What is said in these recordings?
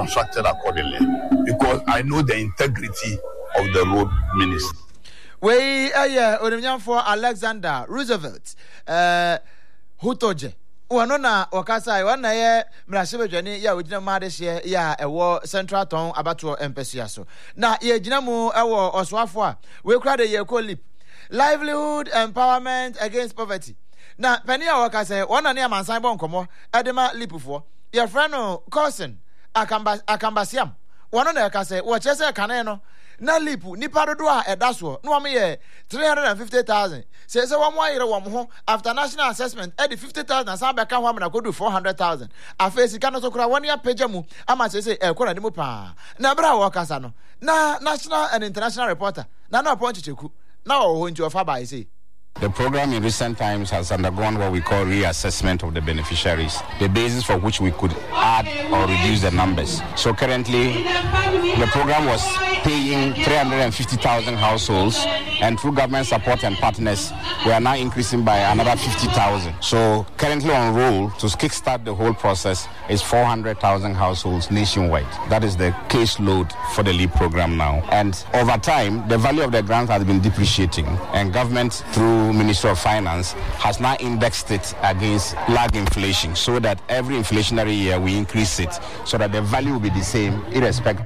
constructed accordingly, because I know the integrity of the road ministry. We for Alexander Roosevelt Hutoje Wanona Wakasa wana ye mrashibejani ya ujina madeshe ya ewo Central Town abatuo empesiaso na ye jinamu ewo oswafwa we krade ye ko lip livelihood empowerment against poverty na penia wakasa wana ne amansan bon komo edema lipufo ye frano cousin akambasiam wanona yakasa wo chese kane no na lipu nipa dodo a edaso no am ye 350,000 say one more year wom ho after national assessment e 50,000 sa be ka ho am na kodu 400,000 afesi ka no so kura woni apagya mu ama say e kora ni mu pa na bra wo kasa no na national and international reporter na no point cheku na wo nti ofa ba say the program in recent times has undergone what we call reassessment of the beneficiaries, the basis for which we could add or reduce the numbers. So currently, the program was paying 350,000 households, and through government support and partners, we are now increasing by another 50,000. So currently on roll, to kickstart the whole process, is 400,000 households nationwide. That is the caseload for the LEAP program now. And over time, the value of the grant has been depreciating, and government, through Ministry of Finance, has now indexed it against lag inflation, so that every inflationary year we increase it, so that the value will be the same irrespective.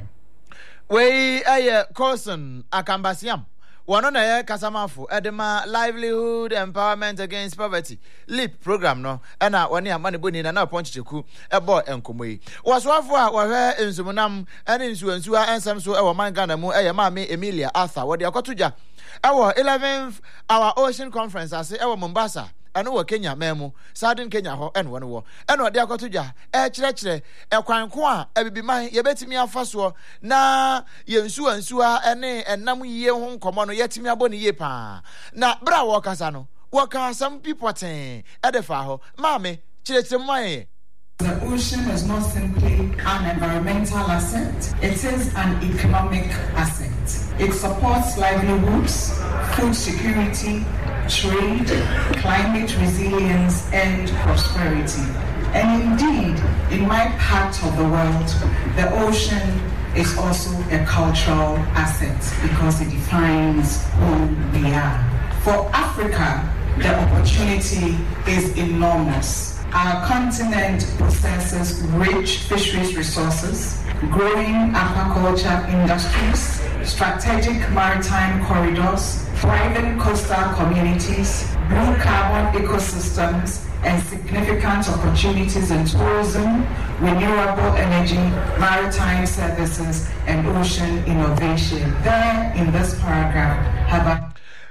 We cousin Akambasiam. Wanona ye kasamafu edema livelihood empowerment against poverty LEAP program no ena woni amane boni na poncheku ebo enkomoyi waswafo a wohwe ensumunam ene nsuansuwa ensem so ewo man Ghana mu maame Emilia Arthur wodi akotoja ewo 11th our ocean conference ase ewo Mombasa eno wo Kenya memu Southern Kenya ho eno woni wo eno de akotoja kyerɛkyerɛ ekwanko a ebibiman yebetimi afaso na yensuansuwa ene enam yie ho nkomo no yetimi aboni yie pa na bra wo kasa no wo ka some people ten edefa ho maame kyerɛkyerɛ mai. The ocean is not simply an environmental asset, it is an economic asset. It supports livelihoods, food security, trade, climate resilience, and prosperity. And indeed, in my part of the world, the ocean is also a cultural asset because it defines who we are. For Africa, the opportunity is enormous. Our continent possesses rich fisheries resources, growing aquaculture industries, strategic maritime corridors, thriving coastal communities, blue carbon ecosystems, and significant opportunities in tourism, renewable energy, maritime services, and ocean innovation. There, in this paragraph, have a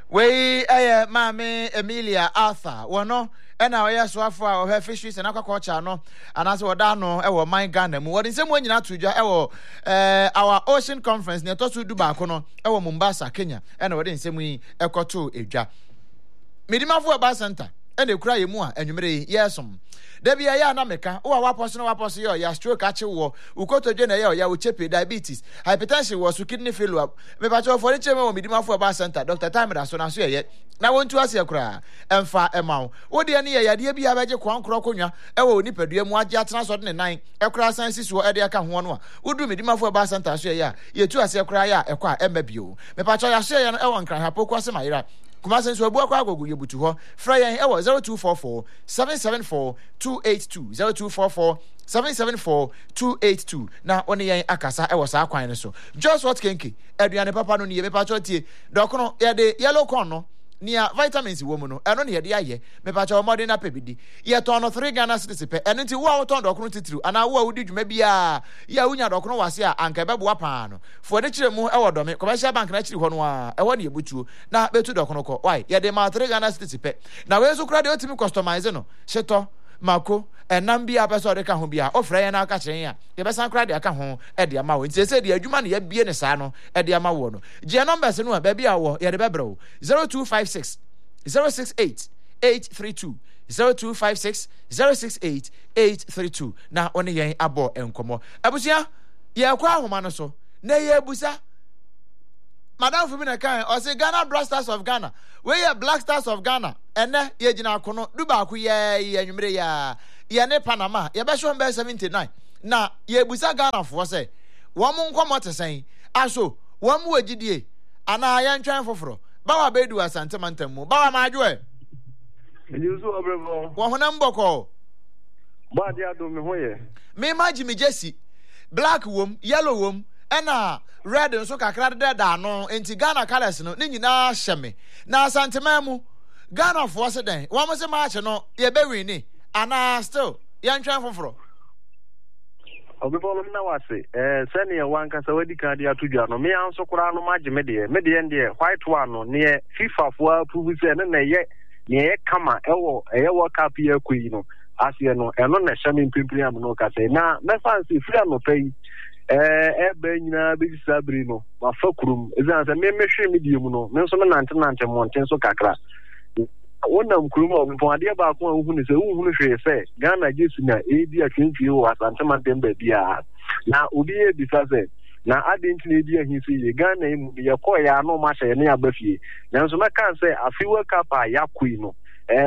Mame Emilia Arthur, wano ena oya swafo a ohe fisheries and aquaculture no anase woda no ewo man Ghana mu wodi nsem nyina todwa ewo our ocean conference ne to so du ba ko no ewo Mombasa Kenya ena wodi nsem yi ekoto edwa medimafo eba center ena ekura yemu a anwumere yesom da bia ya na meka wo waposo yo ya stroke ache wo ukotoje na ya wo chepe diabetes hypertension wo so kidney failure me pa cho for ni cheme wo medimafo eba center Dr. Timera so na so ye na wontu ase akura emfa emawo wo de ne ye yade bia beje kwankro konwa ewo nipadua mu age atena so de ne nan ekura sansi so e de aka ho no a wodu medimafo eba center so ye ya yetu ase akura ya ekwa emabio me pa cho ya so ye no ewo nkran ha pokwa se mayira Kumasen so abuakwa agogo yebutu ho fra yen ewo 0244 774 282 0244 774 282 na oni yen akasa ewo sa kwan ne so just what kenke aduane papa no ne ye me pa cho tie dokono ye de yellow corn no nia vitamins wo mu no eno ne ye de aye me pa cho modern na pebidi ye ton no 3 Ghana cedis pe eno nti wo a wo ton dokono titiru ana wo a wodi dwuma bia ya unya dokono wase a anka bebo pa no fo de kire mu ewo do me commercial bank na kire ho no a ewo ne yebutuo na betu dokono ko why ye de ma 3 Ghana cedis pe na we so kra de otimi customize no sheto mako enam bia peso de ka ho bia ofra ye na aka kire ya ye besan kra de aka ho e de ama wo nti se de adwuma ne ye bie ne sa no e de ama wo no je numbers no ba bia wo ye de bebrɛ 0256 068 832 0256 068 832 na oni yen abo enkomo abusia ye kwa ahoma no so na ye busa Madam Fumina kan o say Ghana Black Stars of Ghana we ye Black Stars of Ghana ene ye gina kono du ba ku ye anwumere ya ye ne Panama ye be show 79 na yebusa Ghana for say one nkomo te sen aso one mu agidie ana ya ntwan foforo bawa bedu asante mantam bawa maadwo Yusu obrebo wo honam boko ba dia do me hoye me maji me jesi black wom yellow wom ena red nso kakra de da no enti Ghana colors no ne nyina hyeme na asante mamu Ghana for se den wo mo se match no ye be win ni ana still ya ntwan foforo obrebo na wase sene wan kasa wadi kan dia tudwa no me anso kura no maji me de white one no ne FIFA fo approve se ne ye ne kama ewo cup ye kwi no asiye no eno na hyame mpimpiam no kasa na me fancy free no pay ebe nyina be sabri no wa fakurum ezan se me hwe medium no me so me nante monten so kakra wonam kurum o ade ba ko hu ni se hu hwe se Ghana jesu na edi atwentwie wo asante mantem ba bia na obi e bisa se na adenti na edi ahi se Ghana imu ye ko ya no ma hye ne abafie na so me kan se afiwa kapa ya kui no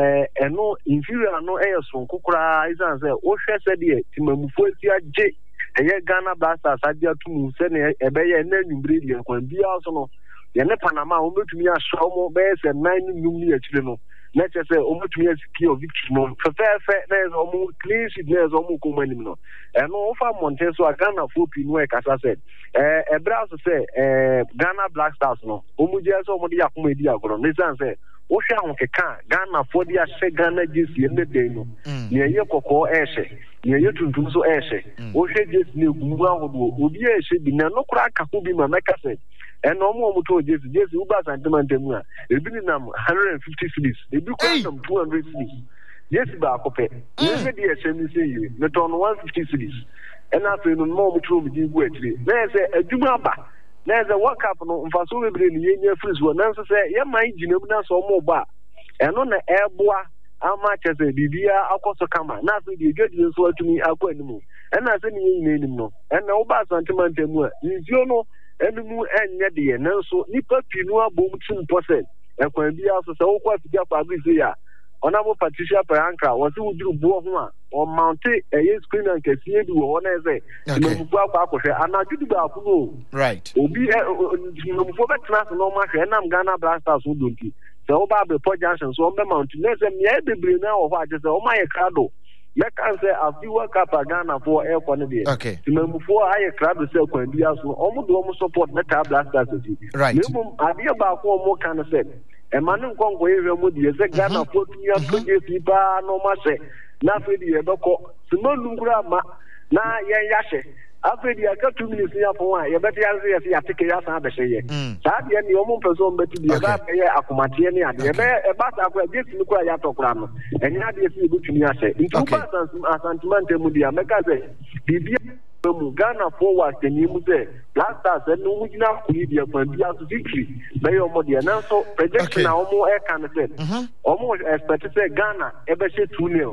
eno inferior no so kokora izan se o hwe se de timamufu asi age eye Ghana Blasters adia tumu se ne ebeye na nwumbre de kwan bia so no ye ne Panama o metumi aso mo be se 9 numni akire no na chese o metumi asiki o victory no fefe na ezo mo clean sheet na ezo mo ko manim no eno ofa Mountain so Ghana fopi no e kasa se ebra so se Ghana Blasters no o mu je so mo de yakoma edi agoro ne san se o hwe ahon keka Ghana for dia hye Ghana jersey ene den no ne ye kokko ehye ne ye tuntum so ehye o hwe jersey ne gumu ahodo obi ehye bi na no kura ka ko bi ma meka se eno mo to jersey uba santimantam a ebi ni nam 150 cedis ebi ko nam 200 cedis jersey ba akope ne de ehye mi se yi ne ton 150 cedis ena fe no mo to mi di gu atire na se adwuma ba na ze World Cup no mfaso bebre ni yenya freeze wo na nso se ye man ginam na so mo ba eno na eboa ama chese bibia akoso kama na so de dwadi nso atumi akọ animu ena se ni yenya anim no ena wo ba santimantam a nzio no animu enye de na nso nipa pinu abom tim percent ekwan bia so se wo kwa fidia kwa agri ya ona mo Patricia Peranka wo se wuduru bo ho a o mounte eye screen and kesi edu wo na eze mo bu akwa akohwe anaju ba akuno right obi mo fo betra so no ma hwe nam Ghana Blasters wo donki se wo ba be Port Junction so be mount na se me e bebre na wo fa je se o ma ye krado me kan se afiwa kapa Ghana for e ko ne de mo fo aye krado se kwan bia so o mo do mo support na Blasters right mo ade ba ko mo kan se emanu nkonko ewe mu de ze Ghana fotu ya proje pipa no ma se na fedi e beko simonu nkura ma na yen yahye afedi aka 2 minutes ya fo a ye beti ya ya tike ya san be hye sa de ni omo person beti bi ba ye akomate ne ade e ba sa kwa je simi kwa ya tokura no enya ade si ebutumi ahye ntu ba asantimante mu dia meka ze bibia mu Ghana forward ni mu ze Blasters no mu gina kuli dia kwa bia so victory be yo mo dia na so projection na omo e kan se omo expect se Ghana e be she 2-0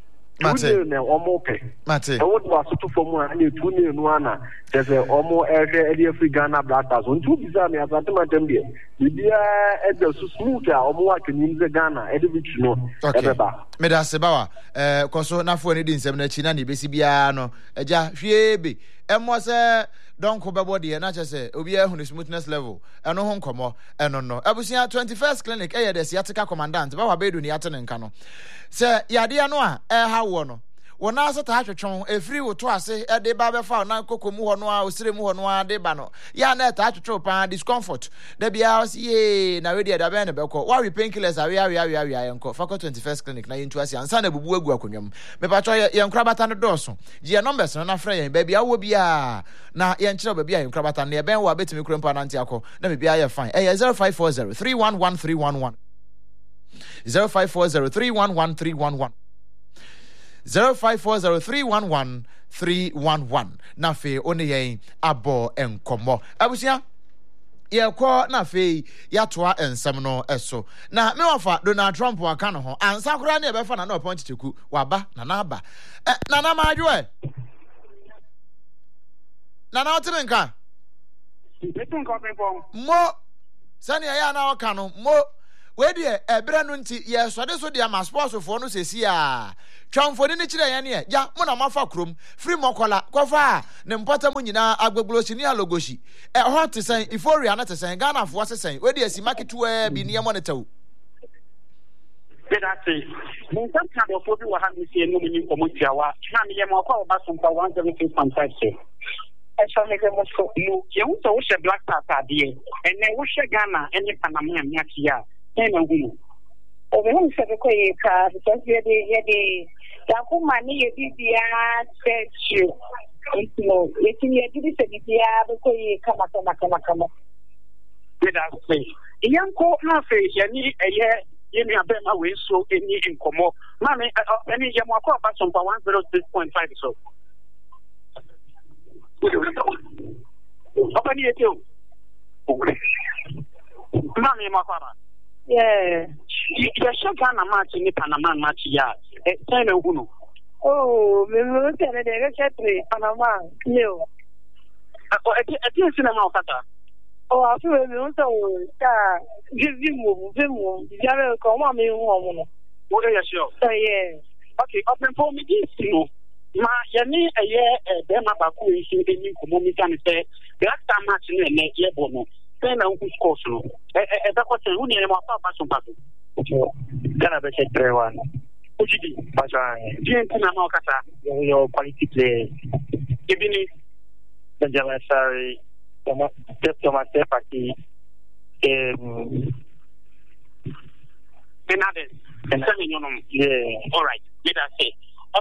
Mate na omo pe mate e wo do asoto fomu a na 2-0 no ana tese omo ehwe e free Ghana Blasters ontu biza me asante mantem de bibia e de so smooth a omo wa kenim ze Ghana e de victory no e be ba me da se bawa koso na fo ni di nsem na chi na besi bia no eja hwie be emo se don ko bebo de na chese obi a hu smoothness level eno ho nkomo eno no abusia 21st clinic e ye de sciatica commandant ba wa bedu ni ate nka no se yade no a ha wo no wona asa ta atwetwon efiri wo to ase e de ba be fa na kokomu ho no a osire mu ho no a de ba no ya na ta atwetwo pa discomfort da bia ye na we de da be ne be ko wa we painkillers awe yenko fa 21st clinic na yentu ase ansa na bubu agu akonwam me pa twa yenkra bata no doso je numbers no na fra yen ba bia wo bia na yenkira ba bia yenkra bata na ben wa betimi kuro mpa na ntia ko na me bia ye fine 0540 311311 0540 311311 0540311311 na fe one yen abo enkomo abusia ye ko na fe ya toa ensem no eso na me wafa Donald Trump aka no ho ansa kora na e be fa na no point teku waba na na aba na na maadwe na na otimenka Metunko pepon mo sani ya na aka no mo we de ebere no nti ye so de so de ama sports fo no sesi a twamfoni ne kire ya ne ya mo na mafa krom free mokola kofa ne mpota mu nyina agbeglosi ni alogoshi hot sen euphoria na tesen Ghana fo sesen we de asi market we bi ne monitor That's it. When some kind of people will have me see a new community, I'm about some 176.5. I shall make a most of you. You also wish a black pepper, dear, and then wish a Ghana and the Panama next year. Then a woman. Oh, we don't say the car because you're the money you said you. No, it's in your duty to be able to come. Without say, a young court now face, you need a year. You may have been away so any income. Mammy, any Yamako about some 106.5 so. Open it too. Mammy, Makara. Yeah. You're so Ghana match in the Panama match yard. It's 10 of Uno. Oh, we will tell the Panama. No. I didn't see them out. Oh, I feel we want to give you Jare come on me woman. What are you sure? Yeah. Okay, open for me this you. Ma yani a year dem abaku isi eni community and say the last time match in the year bono. Then I will score so. That was who near my papa some pato. Gonna be check 3-1. Ojidi, Pasha. Jim Tina Makasa, your quality play. Even if the Jalasari Thomas Party all right, let us say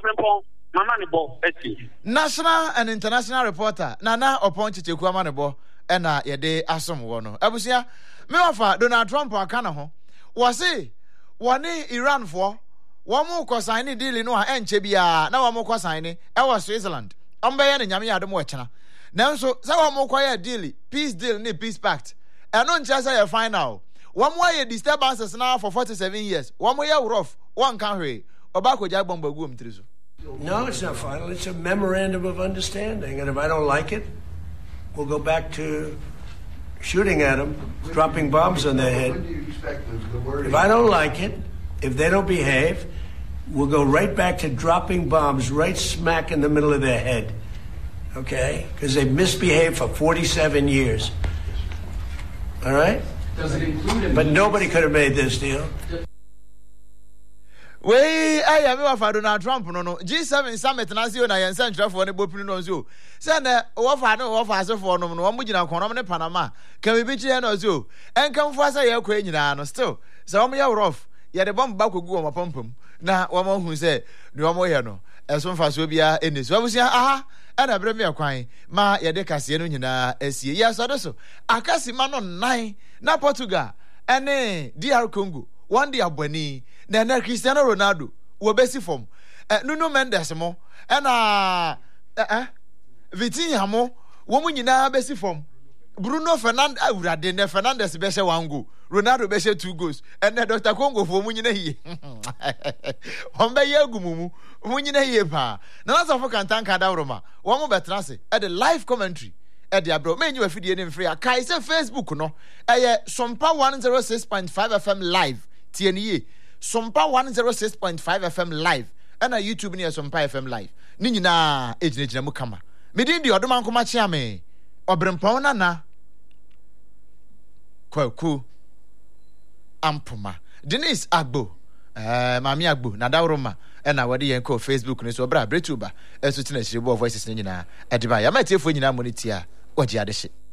national and international reporter Nana Oponchi Chekuamanebo ena yede asom wo no abusia me ofa Donald Trump akana ho wo se woni Iran fo wo mu ko sign deal no a enche bia na wo mu ko sign e wo Switzerland ombeye ne nyame yadom wo chena nanso say wo mu ko ya deal peace deal ni peace pact eno ncha say ya final wo mu ye disturbances now for 47 years wo mu ya rough one kan hwe oba ko ja bomba gu mtrizo. No, it's not final. It's a memorandum of understanding. And if I don't like it, we'll go back to shooting at them, dropping bombs on their head. If I don't like it, if they don't behave, we'll go right back to dropping bombs right smack in the middle of their head. Okay? Because they've misbehaved for 47 years. All right? Does it include But nobody could have made this deal. We I am wa Donald Trump no G7 summit na se na yensa ntrafo ne bopinu no so se na wo fa no wo fa asefo no wo mugina konom ne Panama ka bibi chi na so enkamfo asa ye kwa nyina no still se wo ye rough ye de bomb ba kogu wo mapampam na wo ma hu se ne wo ye no eso mfa so bia eniso abusia aha ana bre me kwan ma ye de kase no nyina asie ya so de so akasi ma no nine na Portugal ene DR Congo one day abani na Cristiano Ronaldo wo besi form Nuno Mendes mo na Vitinha mo wo mu nyina besi form Bruno Fernandes awurade ne Fernandes be she 1 goal Ronaldo be she 2 goals and Dr. Congo fo mu nyina hie on be yagumumu mu nyina hie pa na so fo kan tanka da roma wo mu betra se e the live commentary e the abro me nyi afidie ne mfiri akai se Facebook no eye Sompa 106.5 FM live TNE Sompa 106.5 FM live and a YouTube near Sompa FM live. Nina ejina mu kama. Medin di odoma nkoma chia me. Obrempon na kwaku ampuma. Denise Agbo. Mami Agbo na dawroma na wade yen ko Facebook ni so bra bretuba. Eso tina shirebo voices nyina. Ediba ya matiefo nyina moniti a oji adehye.